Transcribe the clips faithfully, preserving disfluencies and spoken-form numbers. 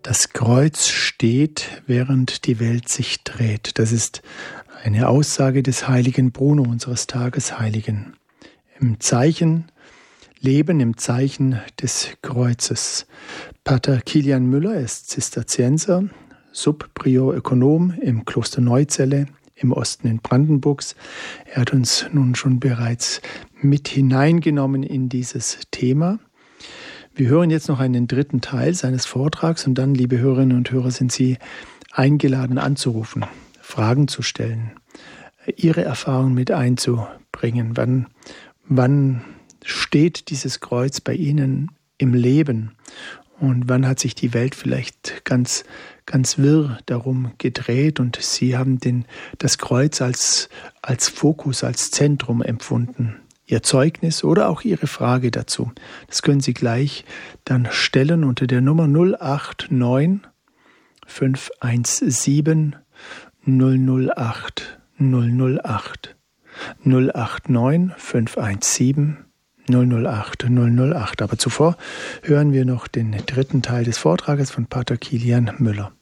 Das Kreuz steht, während die Welt sich dreht. Das ist eine Aussage des heiligen Bruno, unseres Tagesheiligen. Im Zeichen Leben, im Zeichen des Kreuzes. Pater Kilian Müller ist Zisterzienser, Subprior Ökonom im Kloster Neuzelle im Osten in Brandenburgs. Er hat uns nun schon bereits mit hineingenommen in dieses Thema. Wir hören jetzt noch einen dritten Teil seines Vortrags und dann, liebe Hörerinnen und Hörer, sind Sie eingeladen anzurufen, Fragen zu stellen, Ihre Erfahrungen mit einzubringen. Wann, wann steht dieses Kreuz bei Ihnen im Leben? Und wann hat sich die Welt vielleicht ganz, ganz wirr darum gedreht und Sie haben den, das Kreuz als, als Fokus, als Zentrum empfunden? Ihr Zeugnis oder auch Ihre Frage dazu. Das können Sie gleich dann stellen unter der Nummer null acht neun fünf eins sieben null null acht null null acht null acht neun fünf eins sieben null null acht null null acht. Aber zuvor hören wir noch den dritten Teil des Vortrages von Pater Kilian Müller.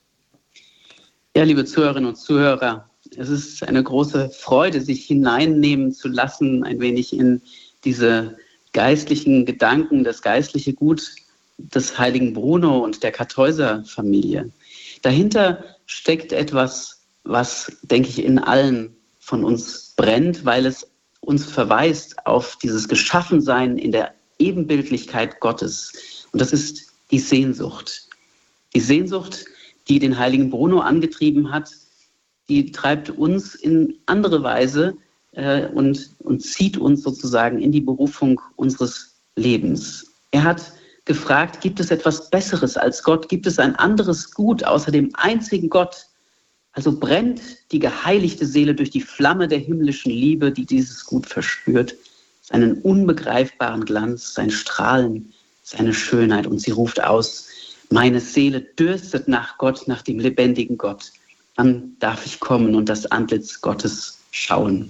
Ja, liebe Zuhörerinnen und Zuhörer, es ist eine große Freude, sich hineinnehmen zu lassen, ein wenig in diese geistlichen Gedanken, das geistliche Gut des heiligen Bruno und der Kartäuser-Familie. Dahinter steckt etwas, was, denke ich, in allen von uns brennt, weil es uns verweist auf dieses Geschaffensein in der Ebenbildlichkeit Gottes. Und das ist die Sehnsucht. Die Sehnsucht, die den heiligen Bruno angetrieben hat, die treibt uns in andere Weise äh, und, und zieht uns sozusagen in die Berufung unseres Lebens. Er hat gefragt, gibt es etwas Besseres als Gott? Gibt es ein anderes Gut außer dem einzigen Gott? Also brennt die geheiligte Seele durch die Flamme der himmlischen Liebe, die dieses Gut verspürt, seinen unbegreifbaren Glanz, sein Strahlen, seine Schönheit. Und sie ruft aus, meine Seele dürstet nach Gott, nach dem lebendigen Gott. Dann darf ich kommen und das Antlitz Gottes schauen.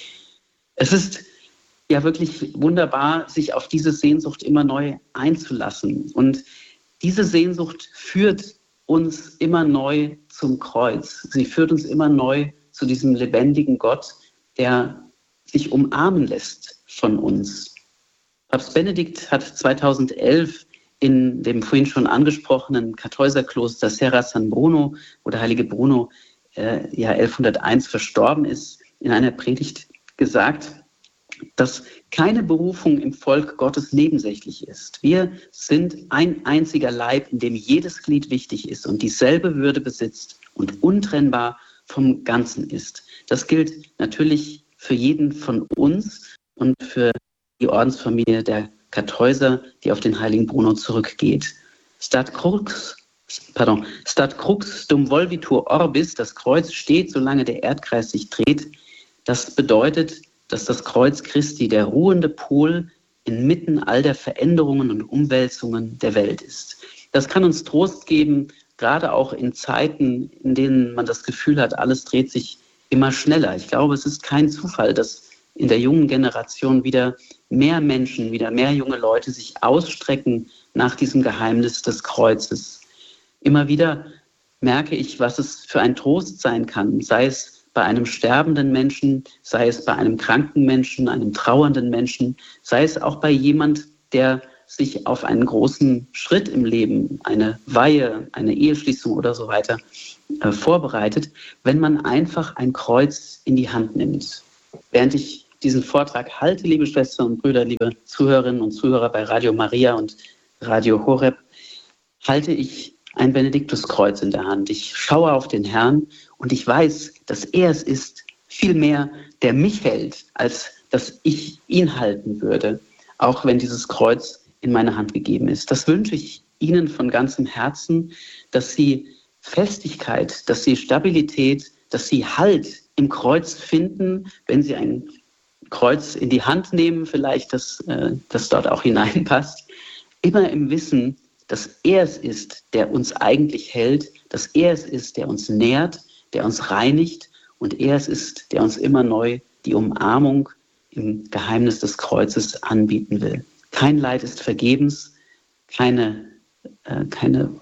Es ist ja wirklich wunderbar, sich auf diese Sehnsucht immer neu einzulassen. Und diese Sehnsucht führt uns immer neu zum Kreuz. Sie führt uns immer neu zu diesem lebendigen Gott, der sich umarmen lässt von uns. Papst Benedikt hat zweitausendelf in dem vorhin schon angesprochenen Kartäuserkloster Serra San Bruno, wo der heilige Bruno äh, ja elfhunderteins verstorben ist, in einer Predigt gesagt, dass keine Berufung im Volk Gottes nebensächlich ist. Wir sind ein einziger Leib, in dem jedes Glied wichtig ist und dieselbe Würde besitzt und untrennbar vom Ganzen ist. Das gilt natürlich für jeden von uns und für die Ordensfamilie der Kartäuser, die auf den heiligen Bruno zurückgeht. Stat crux, pardon, stat crux dum volvitur orbis, das Kreuz steht, solange der Erdkreis sich dreht. Das bedeutet, dass das Kreuz Christi der ruhende Pol inmitten all der Veränderungen und Umwälzungen der Welt ist. Das kann uns Trost geben, gerade auch in Zeiten, in denen man das Gefühl hat, alles dreht sich immer schneller. Ich glaube, es ist kein Zufall, dass in der jungen Generation wieder mehr Menschen, wieder mehr junge Leute sich ausstrecken nach diesem Geheimnis des Kreuzes. Immer wieder merke ich, was es für ein Trost sein kann, sei es bei einem sterbenden Menschen, sei es bei einem kranken Menschen, einem trauernden Menschen, sei es auch bei jemand, der sich auf einen großen Schritt im Leben, eine Weihe, eine Eheschließung oder so weiter äh, vorbereitet, wenn man einfach ein Kreuz in die Hand nimmt. Während ich diesen Vortrag halte, liebe Schwestern und Brüder, liebe Zuhörerinnen und Zuhörer bei Radio Maria und Radio Horeb, halte ich ein Benediktuskreuz in der Hand. Ich schaue auf den Herrn und ich weiß, dass er es ist, vielmehr der mich hält, als dass ich ihn halten würde, auch wenn dieses Kreuz in meine Hand gegeben ist. Das wünsche ich Ihnen von ganzem Herzen, dass Sie Festigkeit, dass Sie Stabilität, dass Sie Halt im Kreuz finden, wenn Sie ein Kreuz in die Hand nehmen, vielleicht, dass äh, das dort auch hineinpasst, immer im Wissen, dass er es ist, der uns eigentlich hält, dass er es ist, der uns nährt, der uns reinigt und er es ist, der uns immer neu die Umarmung im Geheimnis des Kreuzes anbieten will. Kein Leid ist vergebens, keine, äh, keine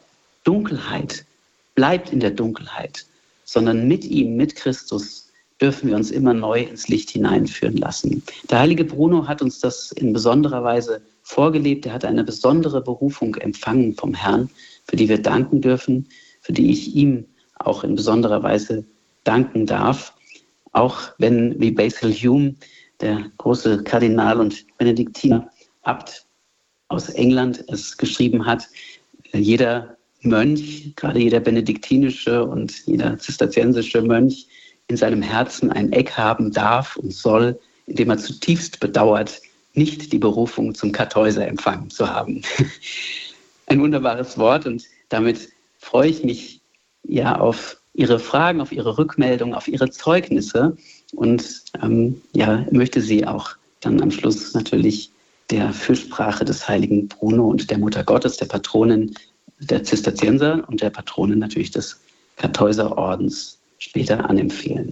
Dunkelheit bleibt in der Dunkelheit, sondern mit ihm, mit Christus, dürfen wir uns immer neu ins Licht hineinführen lassen. Der heilige Bruno hat uns das in besonderer Weise vorgelebt. Er hat eine besondere Berufung empfangen vom Herrn, für die wir danken dürfen, für die ich ihm auch in besonderer Weise danken darf. Auch wenn, wie Basil Hume, der große Kardinal und Benediktiner Abt aus England, es geschrieben hat, jeder Mönch, gerade jeder benediktinische und jeder zisterziensische Mönch, in seinem Herzen ein Eck haben darf und soll, in dem er zutiefst bedauert, nicht die Berufung zum Kartäuser empfangen zu haben. Ein wunderbares Wort, und damit freue ich mich ja auf Ihre Fragen, auf Ihre Rückmeldungen, auf Ihre Zeugnisse und ähm, ja, möchte Sie auch dann am Schluss natürlich der Fürsprache des heiligen Bruno und der Mutter Gottes, der Patronin der Zisterzienser und der Patronin natürlich des Kartäuserordens später anempfehlen.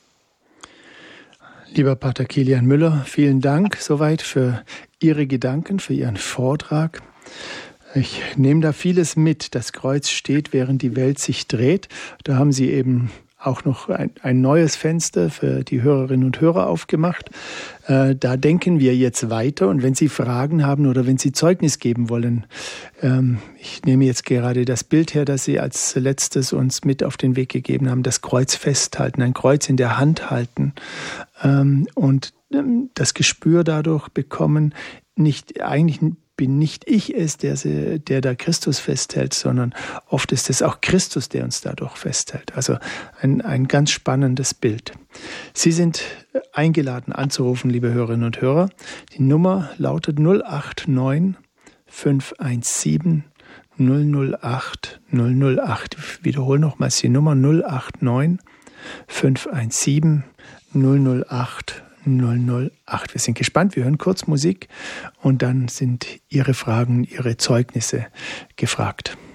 Lieber Pater Kilian Müller, vielen Dank soweit für Ihre Gedanken, für Ihren Vortrag. Ich nehme da vieles mit. Das Kreuz steht, während die Welt sich dreht. Da haben Sie eben auch noch ein, ein neues Fenster für die Hörerinnen und Hörer aufgemacht. Äh, da denken wir jetzt weiter. Und wenn Sie Fragen haben oder wenn Sie Zeugnis geben wollen, ähm, ich nehme jetzt gerade das Bild her, das Sie als letztes uns mit auf den Weg gegeben haben, das Kreuz festhalten, ein Kreuz in der Hand halten ähm, und ähm, das Gespür dadurch bekommen, nicht eigentlich bin nicht ich es, der, der da Christus festhält, sondern oft ist es auch Christus, der uns dadurch festhält. Also ein, ein ganz spannendes Bild. Sie sind eingeladen anzurufen, liebe Hörerinnen und Hörer. Die Nummer lautet null acht neun fünf eins sieben null null acht null null acht. Ich wiederhole nochmals die Nummer null acht neun fünf eins sieben null null acht null null acht. Wir sind gespannt, wir hören kurz Musik und dann sind Ihre Fragen, Ihre Zeugnisse gefragt.